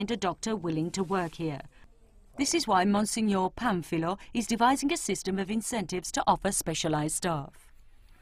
a doctor willing to work here. This is why Monsignor Pamphilo is devising a system of incentives to offer specialized staff.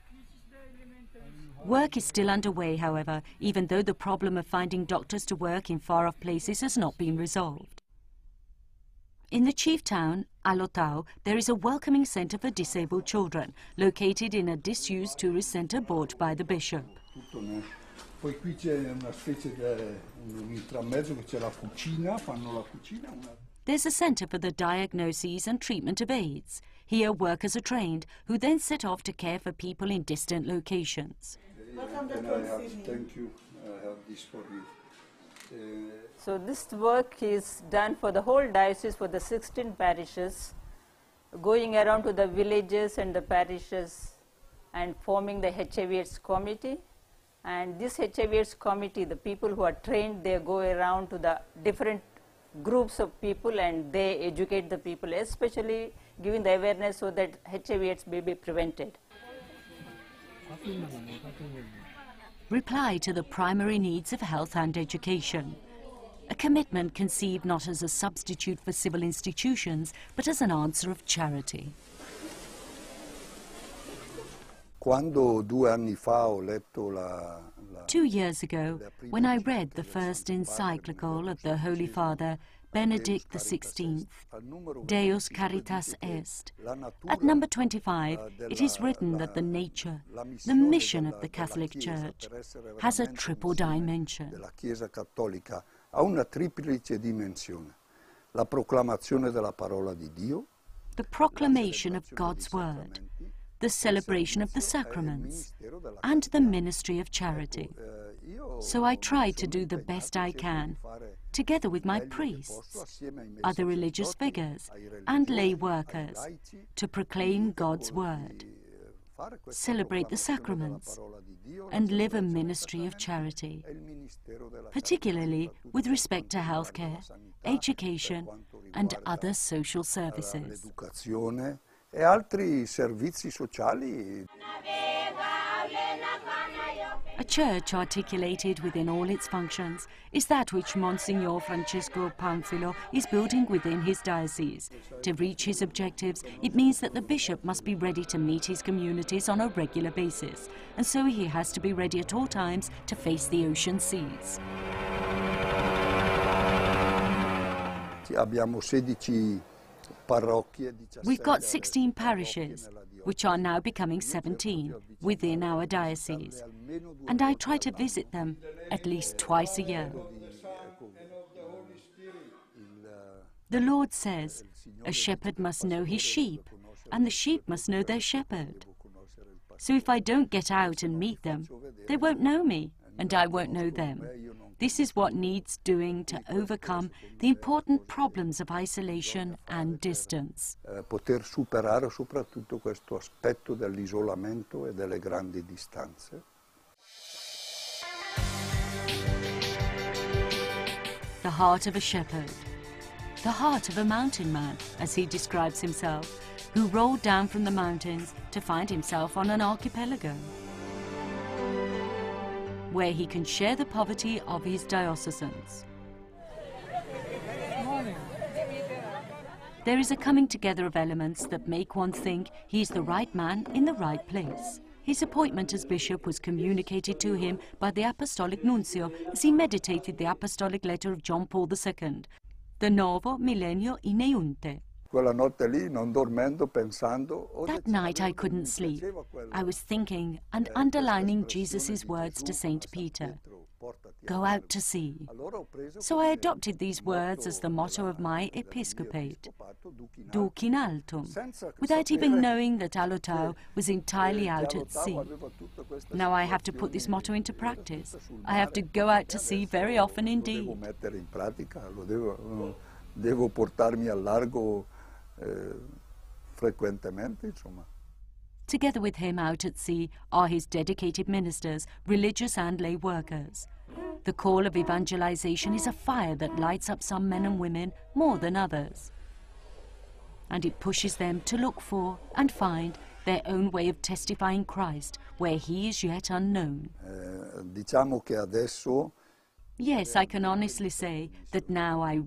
Work is still underway, however, even though the problem of finding doctors to work in far-off places has not been resolved. In the chief town, Alotau, there is a welcoming centre for disabled children, located in a disused tourist centre bought by the bishop. Poi qui c'è una specie di un intramezzo che c'è la cucina, fanno la cucina. There's a centre for the diagnosis and treatment of AIDS. Here workers are trained, who then set off to care for people in distant locations. Thank you. I have this for you. So this work is done for the whole diocese, for the 16 parishes, going around to the villages and the parishes and forming the HIV/AIDS committee. And this HIV/AIDS committee, the people who are trained, they go around to the different groups of people and they educate the people, especially giving the awareness so that HIV/AIDS may be prevented. Reply to the primary needs of health and education. A commitment conceived not as a substitute for civil institutions, but as an answer of charity. Quando 2 anni fa ho letto 2 years ago, when I read the first encyclical of the Holy Father, Benedict XVI, Deus Caritas Est, at number 25, it is written that the nature, the mission of the Catholic Church, has a triple dimension. La Chiesa Cattolica ha una triplice dimensione: la proclamazione della parola di Dio, the proclamation of God's Word, the celebration of the sacraments, and the ministry of charity. So I try to do the best I can, together with my priests, other religious figures, and lay workers, to proclaim God's Word, celebrate the sacraments, and live a ministry of charity, particularly with respect to healthcare, education, and other social services. E altri servizi sociali. A church articulated within all its functions is that which Monsignor Francesco Pamphilo is building within his diocese. To reach his objectives, it means that the bishop must be ready to meet his communities on a regular basis, and so he has to be ready at all times to face the ocean seas. Abbiamo 16 We've got 16 parishes, which are now becoming 17, within our diocese, and I try to visit them at least twice a year. The Lord says, a shepherd must know his sheep, and the sheep must know their shepherd. So if I don't get out and meet them, they won't know me, and I won't know them. This is what needs doing to overcome the important problems of isolation and distance. Poter superare soprattutto questo aspetto dell'isolamento e delle grandi distanze. The heart of a shepherd, the heart of a mountain man, as he describes himself, who rolled down from the mountains to find himself on an archipelago, where he can share the poverty of his diocesans. There is a coming together of elements that make one think he is the right man in the right place. His appointment as bishop was communicated to him by the Apostolic Nuncio as he meditated the apostolic letter of John Paul II, the Novo Millennio Ineunte. That night I couldn't sleep. I was thinking and underlining Jesus' words to St. Peter, "Go out to sea." So I adopted these words as the motto of my episcopate, Duc in altum, without even knowing that Alotau was entirely out at sea. Now I have to put this motto into practice. I have to go out to sea very often indeed. Devo portarmi al largo frequentemente, insomma. Together with him out at sea are his dedicated ministers, religious and lay workers. The call of evangelization is a fire that lights up some men and women more than others. And it pushes them to look for and find their own way of testifying Christ where he is yet unknown. Diciamo che adesso Yes, I can honestly say that now I